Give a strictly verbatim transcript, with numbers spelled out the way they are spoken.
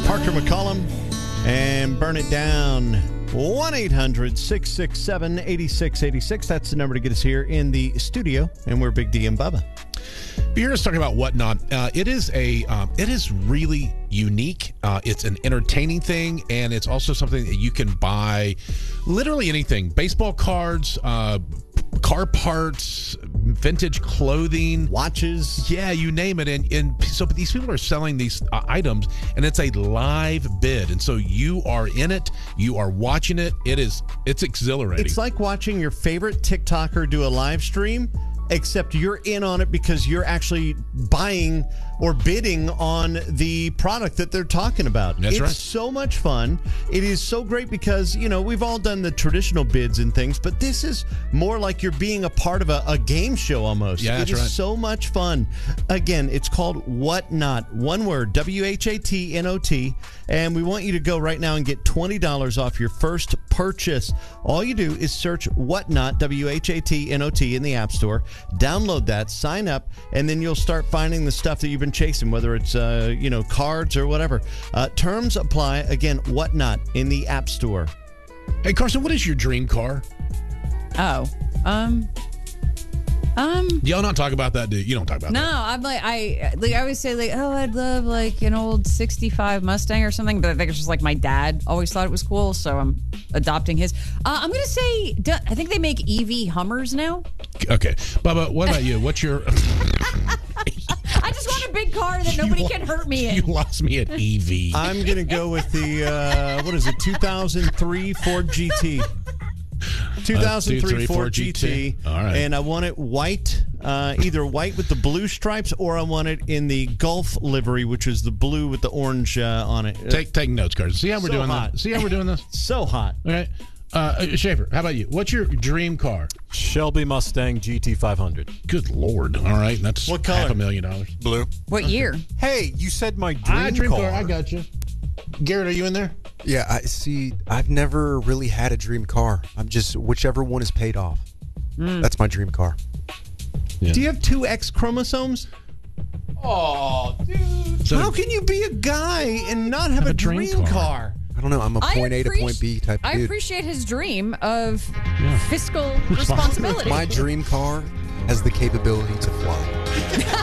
Parker McCollum and Burn It Down. one eight hundred six six seven eight six eight six. That's the number to get us here in the studio. And we're Big D and Bubba. You're just talking about Whatnot. Uh, it is a, um, it is really unique. Uh, it's an entertaining thing, and it's also something that you can buy literally anything. Baseball cards, uh, car parts, vintage clothing, watches. Yeah, you name it. And, and so these people are selling these uh, items, and it's a live bid. And so you are in it. You are watching it. It is, it's exhilarating. It's like watching your favorite TikToker do a live stream, except you're in on it because you're actually buying or bidding on the product that they're talking about. That's it's right. so much fun. It is so great because, you know, we've all done the traditional bids and things, but this is more like you're being a part of a, a game show almost. Yeah, that's It is right. so much fun. Again, it's called Whatnot. One word, W H A T N O T. And we want you to go right now and get twenty dollars off your first purchase. All you do is search Whatnot, W H A T N O T, in the App Store. Download that, sign up, and then you'll start finding the stuff that you've been chasing, whether it's, uh, you know, cards or whatever. Uh, terms apply. Again, Whatnot in the App Store. Hey, Carson, what is your dream car? Oh, um, um. Y'all not talk about that, do you? You don't talk about No, that. I'm like I like I always say like oh I'd love like an old sixty-five Mustang or something, but I think it's just like my dad always thought it was cool, so I'm adopting his. Uh, I'm gonna say do- I think they make E V Hummers now. Okay, Bubba, what about you? What's your? I just want a big car that nobody You can hurt me in. You lost me at E V. I'm going to go with the, uh, what is it, two thousand three Ford G T. two thousand three Uh, two, three, Ford Ford G T. G T. All right. And I want it white, uh, either white with the blue stripes, or I want it in the Gulf livery, which is the blue with the orange uh, on it. Take take notes, Carson. See how we're So doing hot. this. See how we're doing this. So hot. All right, uh, Schaefer, how about you? What's your dream car? Shelby Mustang G T five hundred. Good Lord! All right, that's What color? half a million dollars. Blue. What year? Hey, you said my dream, I dream car. car. I got you. Garrett, are you in there? Yeah, I see. I've never really had a dream car. I'm just whichever one is paid off. That's my dream car. Yeah. Do you have two X chromosomes? Oh, dude. So, How can you be a guy and not have, Have a a dream dream, car? car? I don't know. I'm a I point A to appreci- point B type of I dude. appreciate his dream of Yeah. fiscal responsibility. My dream car has the capability to fly.